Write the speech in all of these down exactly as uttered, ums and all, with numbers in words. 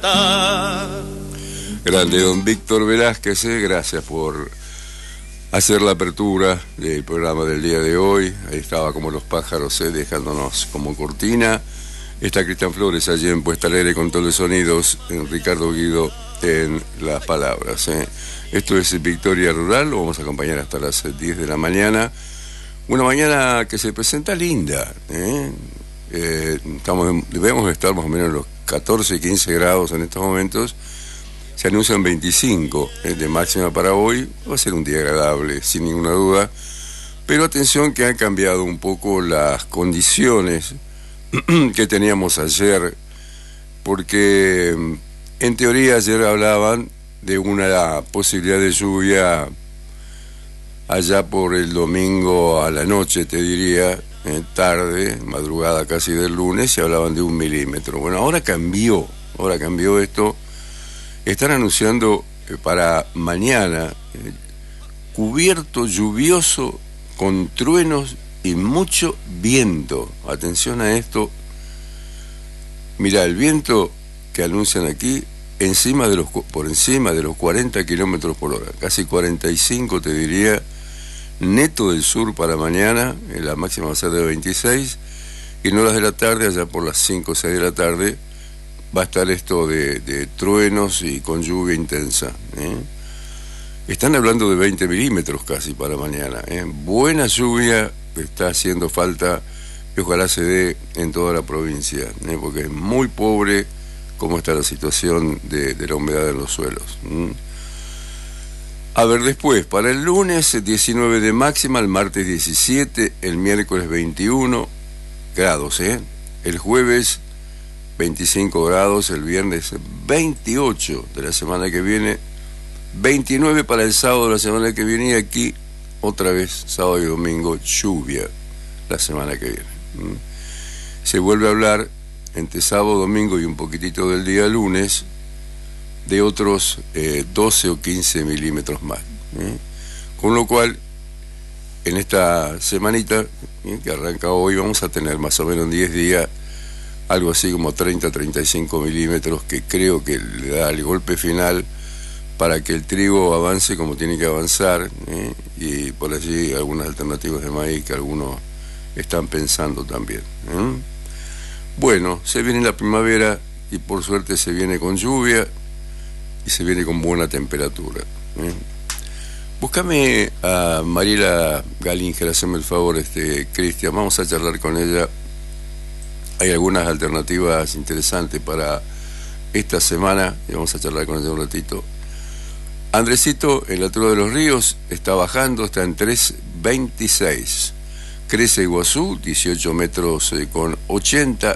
Grande don Víctor Velázquez, eh, gracias por hacer la apertura del programa del día de hoy. Ahí estaba Como los pájaros, eh, dejándonos como cortina. Está Cristian Flores allí en Puesta Alegre con todos los sonidos, en Ricardo Guido en las palabras. Eh. Esto es Victoria Rural, lo vamos a acompañar hasta las diez de la mañana. Una mañana que se presenta linda. Eh. Eh, estamos, debemos estar más o menos en los catorce, quince grados en estos momentos. Se anuncian veinticinco eh, de máxima para hoy. Va a ser un día agradable, sin ninguna duda. Pero atención que han cambiado un poco las condiciones que teníamos ayer, porque en teoría ayer hablaban de una posibilidad de lluvia allá por el domingo a la noche, te diría, eh, tarde, madrugada casi del lunes, y hablaban de un milímetro. Bueno, ahora cambió, ahora cambió esto. Están anunciando eh, para mañana eh, cubierto lluvioso con truenos y mucho viento. Atención a esto. Mira, el viento que anuncian aquí encima de los por encima de los cuarenta kilómetros por hora, casi cuarenta y cinco te diría, neto del sur para mañana. La máxima va a ser de veintiséis, y en horas de la tarde, allá por las cinco o seis de la tarde, va a estar esto de, de truenos y con lluvia intensa. ¿eh? Están hablando de veinte milímetros casi para mañana. ¿eh? Buena lluvia está haciendo falta, y ojalá se dé en toda la provincia, ¿eh? porque es muy pobre cómo está la situación de, de la humedad en los suelos. ¿eh? A ver, después, para el lunes diecinueve de máxima, el martes diecisiete, el miércoles veintiuno grados, ¿eh? el jueves veinticinco grados, el viernes veintiocho de la semana que viene, veintinueve para el sábado de la semana que viene, y aquí otra vez sábado y domingo lluvia la semana que viene. ¿Mm? Se vuelve a hablar entre sábado, domingo y un poquitito del día lunes de otros eh, doce o quince milímetros más. ¿eh? Con lo cual, en esta semanita ¿eh? que arranca hoy, vamos a tener más o menos diez días, algo así como treinta a treinta y cinco milímetros, que creo que le da el golpe final para que el trigo avance como tiene que avanzar, ¿eh? y por allí algunas alternativas de maíz que algunos están pensando también. ¿eh? Bueno, se viene la primavera y por suerte se viene con lluvia y se viene con buena temperatura. ¿eh? Búscame a Mariela Galinger, haceme el favor, este, Cristian, vamos a charlar con ella. Hay algunas alternativas interesantes para esta semana y vamos a charlar con ella un ratito. Andresito, en la altura de los ríos, está bajando, está en tres veintiséis. Crece Iguazú, dieciocho metros eh, con ochenta.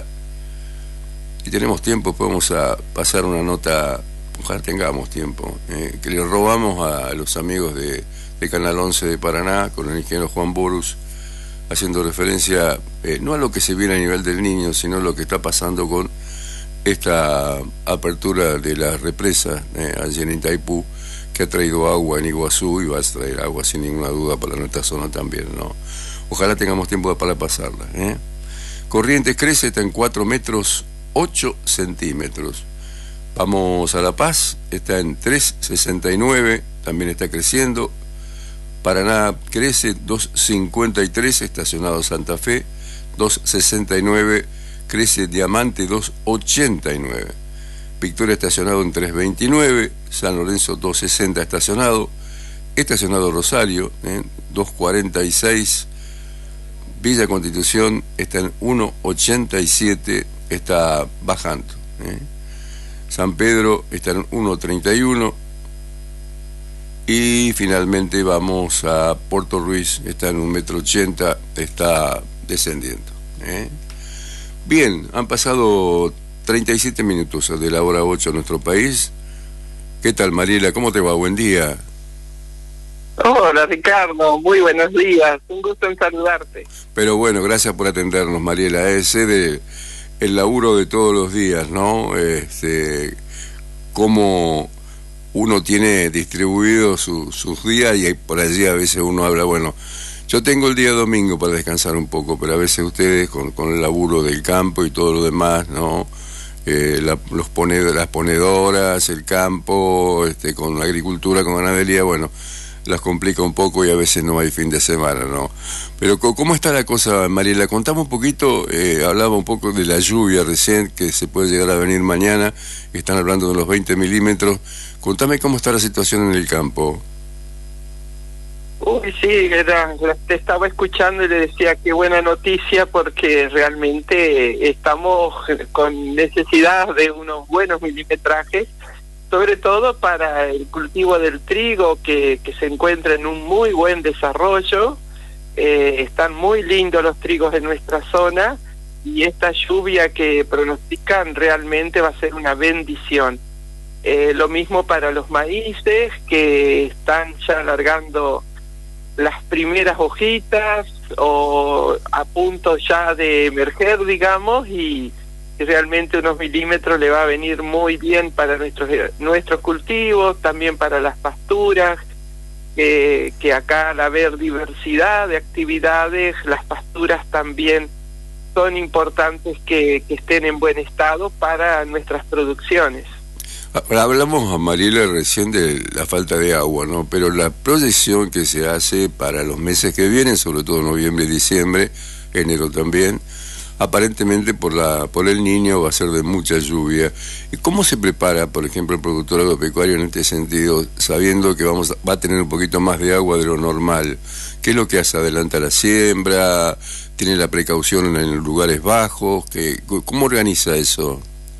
Y tenemos tiempo, podemos a pasar una nota, ojalá tengamos tiempo, eh, que le robamos a los amigos de, de Canal once de Paraná, con el ingeniero Juan Borus, haciendo referencia eh, no a lo que se viene a nivel del Niño, sino a lo que está pasando con esta apertura de la represa eh, allí en Itaipú, que ha traído agua en Iguazú y va a traer agua sin ninguna duda para nuestra zona también, ¿no? Ojalá tengamos tiempo para pasarla. ¿eh? Corrientes crece, está en cuatro metros ocho centímetros. Vamos a La Paz, está en tres sesenta y nueve, también está creciendo. Paraná crece, dos cincuenta y tres, estacionado Santa Fe, dos sesenta y nueve, crece Diamante, dos ochenta y nueve. Victoria estacionado en tres veintinueve, San Lorenzo dos sesenta estacionado, estacionado Rosario, ¿eh? dos cuarenta y seis, Villa Constitución está en uno ochenta y siete, está bajando. ¿eh? San Pedro está en uno treinta y uno, y finalmente vamos a Puerto Ruiz, está en un metro ochenta, está descendiendo. ¿eh? Bien, han pasado treinta y siete minutos de la hora ocho en nuestro país. ¿Qué tal, Mariela? ¿Cómo te va? Buen día. Hola, Ricardo. Muy buenos días. Un gusto en saludarte. Pero bueno, gracias por atendernos, Mariela. Ese de el laburo de todos los días, ¿no? Este, cómo uno tiene distribuido su, sus días, y por allí a veces uno habla, bueno, yo tengo el día domingo para descansar un poco, pero a veces ustedes con, con el laburo del campo y todo lo demás, ¿no? eh, la, los pone, las ponedoras, el campo, este, con la agricultura, con ganadería, bueno, las complica un poco y a veces no hay fin de semana, ¿no? Pero ¿cómo está la cosa, Mariela? Contame un poquito, eh, hablaba un poco de la lluvia recién, que se puede llegar a venir mañana, están hablando de los veinte milímetros. Contame cómo está la situación en el campo. Uy, sí, era, te estaba escuchando y le decía qué buena noticia, porque realmente estamos con necesidad de unos buenos milimetrajes, sobre todo para el cultivo del trigo, que, que se encuentra en un muy buen desarrollo. Eh, están muy lindos los trigos en nuestra zona, y esta lluvia que pronostican realmente va a ser una bendición. Eh, lo mismo para los maíces, que están ya alargando las primeras hojitas o a punto ya de emerger, digamos, y realmente unos milímetros le va a venir muy bien para nuestros nuestros cultivos, también para las pasturas, eh, que acá al haber diversidad de actividades, las pasturas también son importantes que, que estén en buen estado para nuestras producciones. Hablamos, Mariela, recién de la falta de agua, ¿no? Pero la proyección que se hace para los meses que vienen, sobre todo noviembre y diciembre, enero también, aparentemente por la por el Niño va a ser de mucha lluvia. ¿Y cómo se prepara, por ejemplo, el productor agropecuario en este sentido, sabiendo que vamos va a tener un poquito más de agua de lo normal? ¿Qué es lo que hace? ¿Adelanta la siembra? ¿Tiene la precaución en lugares bajos? ¿Qué, ¿Cómo organiza eso?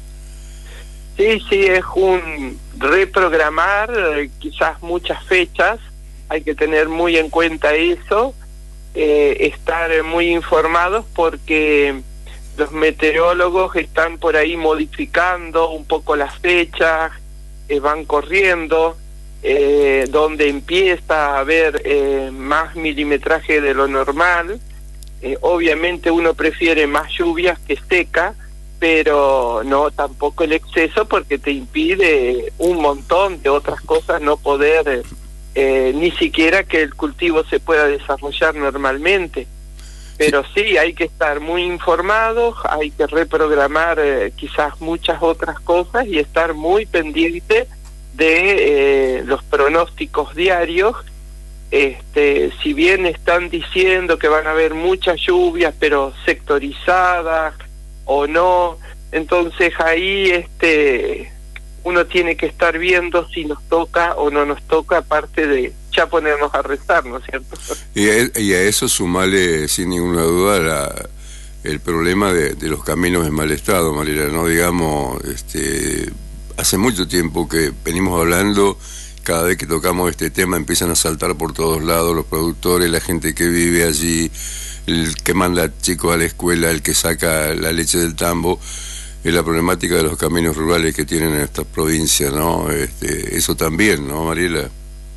Sí, sí, es un reprogramar, eh, quizás muchas fechas, hay que tener muy en cuenta eso, eh, estar muy informados, porque los meteorólogos están por ahí modificando un poco las fechas, eh, van corriendo, eh, donde empieza a haber eh, más milimetraje de lo normal. Eh, obviamente uno prefiere más lluvias que seca, pero no tampoco el exceso, porque te impide un montón de otras cosas no poder, eh, ni siquiera que el cultivo se pueda desarrollar normalmente. Pero sí, hay que estar muy informados, hay que reprogramar eh, quizás muchas otras cosas y estar muy pendiente de eh, los pronósticos diarios. Este, si bien están diciendo que van a haber muchas lluvias, pero sectorizadas o no, entonces ahí este uno tiene que estar viendo si nos toca o no nos toca, aparte de ya ponernos a rezar, ¿no es cierto? Y a, y a eso sumarle sin ninguna duda la, el problema de, de los caminos en mal estado, Mariela, ¿no? Digamos, este, hace mucho tiempo que venimos hablando, cada vez que tocamos este tema empiezan a saltar por todos lados los productores, la gente que vive allí, el que manda chicos a la escuela, el que saca la leche del tambo, es la problemática de los caminos rurales que tienen en estas provincias, ¿no? Este, eso también, ¿no, Mariela?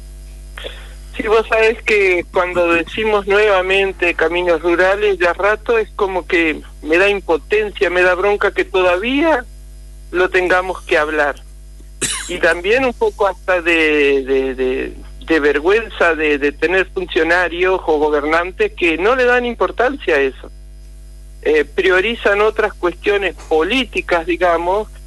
Sí, vos sabés que cuando decimos nuevamente caminos rurales, de a rato es como que me da impotencia, me da bronca que todavía lo tengamos que hablar. Y también un poco hasta de... de, de de vergüenza de, de tener funcionarios o gobernantes que no le dan importancia a eso. Eh, priorizan otras cuestiones políticas, digamos,